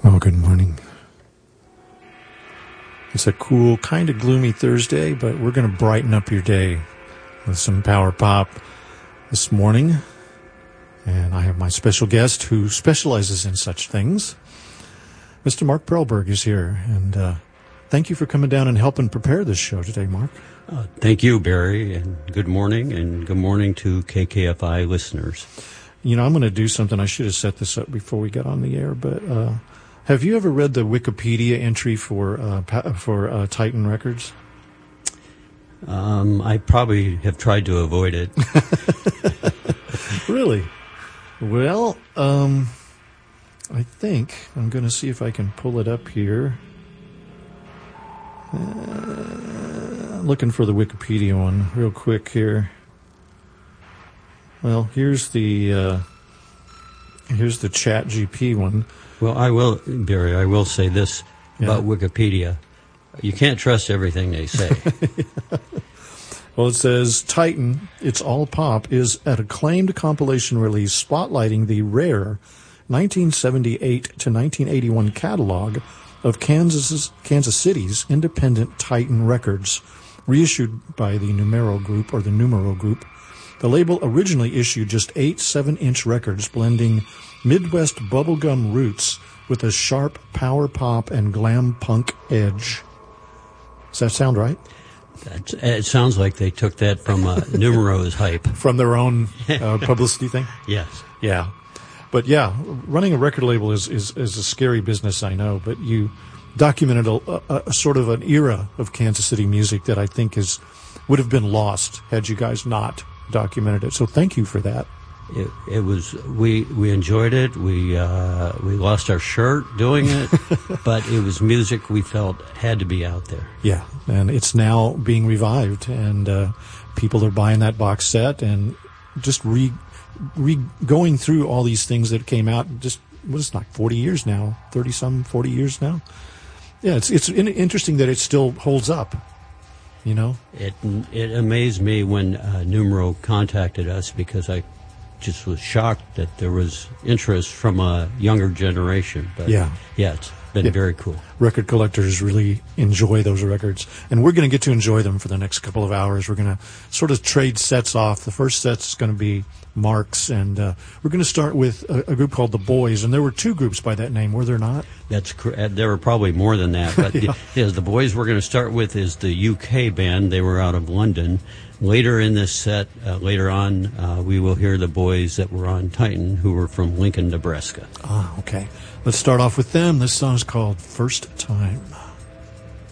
Well, good morning. It's a cool, kind of gloomy Thursday, but we're going to brighten up your day with some power pop this morning. And I have my special guest who specializes in such things. Mr. Mark Perlberg is here, and thank you for coming down and helping prepare this show today, Mark. Thank you, Barry, and good morning to KKFI listeners. You know, I'm going to do something. I should have set this up before we got on the air, but have you ever read the Wikipedia entry for Titan Records? I probably have tried to avoid it. Really? Well, I think I'm going to see if I can pull it up here. Looking for the Wikipedia one real quick here. Well, here's the ChatGPT one. Well, Barry, I will say this about Wikipedia. You can't trust everything they say. Well, it says, Titan, It's All Pop, is an acclaimed compilation release spotlighting the rare 1978 to 1981 catalog of Kansas City's independent Titan Records, reissued by the Numero Group. The label originally issued just 8 7-inch records blending Midwest bubblegum roots with a sharp power pop and glam punk edge. Does that sound right? It sounds like they took that from Numero's hype. From their own publicity thing? Yes. Yeah. But yeah, running a record label is a scary business, I know, but you documented a sort of an era of Kansas City music that I think would have been lost had you guys not documented it. So thank you for that. It was we enjoyed it. We lost our shirt doing it, but it was music we felt had to be out there. Yeah, and it's now being revived, and people are buying that box set and just going through all these things that came out. Just it's like 40 years now, 40 years now. Yeah, it's interesting that it still holds up. You know, it amazed me when Numero contacted us because I just was shocked that there was interest from a younger generation. But it's been very cool. Record collectors really enjoy those records, and we're going to get to enjoy them for the next couple of hours. We're going to sort of trade sets off. The first set's going to be Mark's, and we're going to start with a group called The Boys, and there were 2 groups by that name, were there not? That's correct. There were probably more than that, but The Boys we're going to start with is the UK band. They were out of London. Later in this set, later on, we will hear the boys that were on Titan, who were from Lincoln, Nebraska. Ah, okay. Let's start off with them. This song's called First Time.